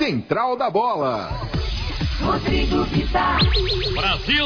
Central da Bola. Rodrigo Vitar. Brasil!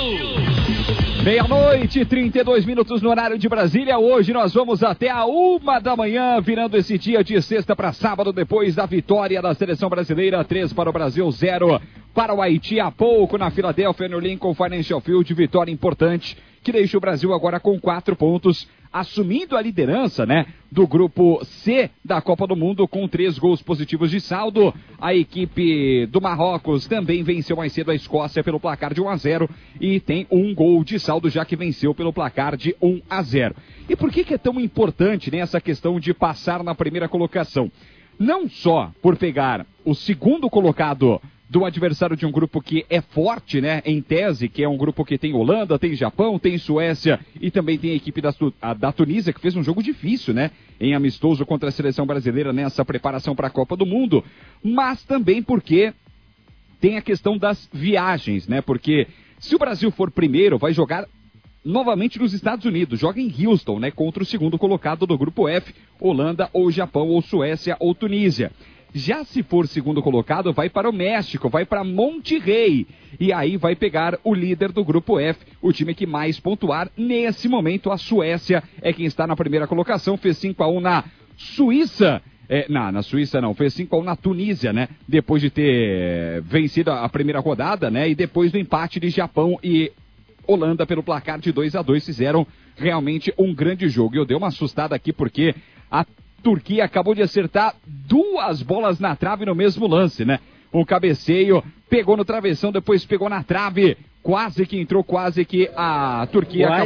00:32 no horário de Brasília. Hoje nós vamos até a 1 da manhã, virando esse dia de sexta para sábado, depois da vitória da seleção brasileira. 3 para o Brasil, 0 para o Haiti. Há pouco na Filadélfia, no Lincoln Financial Field, vitória importante que deixa o Brasil agora com 4 pontos, assumindo a liderança, né, do grupo C da Copa do Mundo com 3 gols positivos de saldo. A equipe do Marrocos também venceu mais cedo a Escócia pelo placar de 1-0 e tem 1 gol de saldo, já que venceu pelo placar de 1-0. E por que é tão importante, né, essa questão de passar na primeira colocação? Não só por pegar o segundo colocado do adversário de um grupo que é forte, né, em tese, que é um grupo que tem Holanda, tem Japão, tem Suécia e também tem a equipe da Tunísia, que fez um jogo difícil, né, em amistoso contra a seleção brasileira nessa preparação para a Copa do Mundo, mas também porque tem a questão das viagens, né, porque se o Brasil for primeiro, vai jogar novamente nos Estados Unidos, joga em Houston, né, contra o segundo colocado do grupo F, Holanda ou Japão ou Suécia ou Tunísia. Já se for segundo colocado, vai para o México, vai para Monterrey. E aí vai pegar o líder do grupo F, o time que mais pontuar. Nesse momento, a Suécia é quem está na primeira colocação, fez 5-1 na Suíça. Na Suíça não, fez 5-1 na Tunísia, né? Depois de ter vencido a primeira rodada, né? E depois do empate de Japão e Holanda pelo placar de 2-2, fizeram realmente um grande jogo. E eu dei uma assustada aqui porque a Turquia acabou de acertar 2 bolas na trave no mesmo lance, né? Um cabeceio, pegou no travessão, depois pegou na trave, quase que entrou, quase que a Turquia acabou